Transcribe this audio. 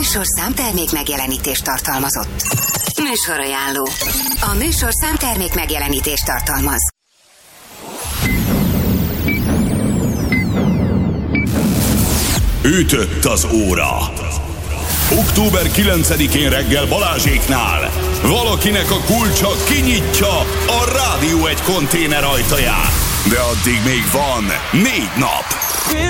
műsorszám termék megjelenítést tartalmazott. Műsorajánló. A műsorszám termék megjelenítést tartalmaz. Ütött az óra. Október 9-én reggel Balázséknál valakinek a kulcsa kinyitja a Rádió 1 konténer ajtaját. De addig még van 4 nap.